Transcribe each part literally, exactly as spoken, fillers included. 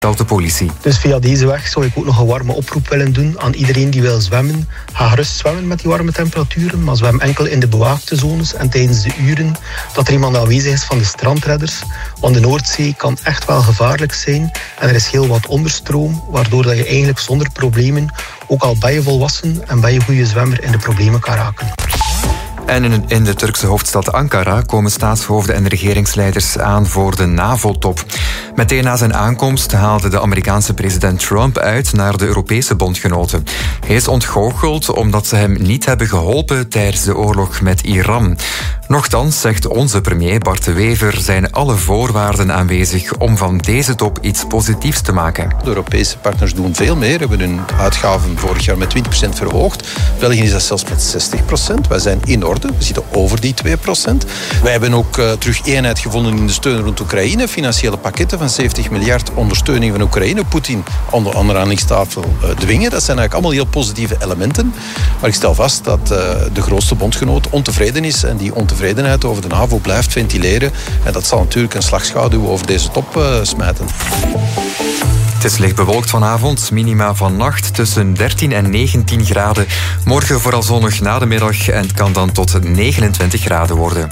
telt de politie. Dus via deze weg zou ik ook nog een warme oproep willen doen aan iedereen die wil zwemmen. Ga gerust zwemmen met die warme temperaturen, maar zwem enkel in de bewaakte zones en tijdens de uren dat er iemand aanwezig is van de strandredders. Want de Noordzee kan echt wel gevaarlijk zijn en er is heel wat onderstroom, waardoor dat je eigenlijk zonder problemen, ook al ben je volwassen en ben je goede zwemmer, in de problemen kan raken. En in de Turkse hoofdstad Ankara komen staatshoofden en regeringsleiders aan voor de NAVO-top. Meteen na zijn aankomst haalde de Amerikaanse president Trump uit naar de Europese bondgenoten. Hij is ontgoocheld omdat ze hem niet hebben geholpen tijdens de oorlog met Iran. Nochtans, zegt onze premier Bart de Wever, zijn alle voorwaarden aanwezig om van deze top iets positiefs te maken. De Europese partners doen veel meer, hebben hun uitgaven vorig jaar met twintig procent verhoogd. België is dat zelfs met zestig procent. Wij zijn in orde, we zitten over die twee procent. Wij hebben ook uh, terug eenheid gevonden in de steun rond Oekraïne. Financiële pakketten van zeventig miljard ondersteuning van Oekraïne. Poetin aan de onderhandelingstafel uh, dwingen. Dat zijn eigenlijk allemaal heel positieve elementen. Maar ik stel vast dat uh, de grootste bondgenoot ontevreden is en die ontevredenheid over de NAVO blijft ventileren. En dat zal natuurlijk een slagschaduw over deze top uh, smijten. Het is licht bewolkt vanavond, minima vannacht tussen dertien en negentien graden. Morgen vooral zonnig na de middag en het kan dan tot negenentwintig graden worden.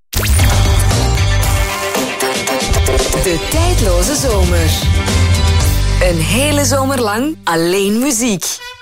De tijdloze zomer. Een hele zomer lang alleen muziek.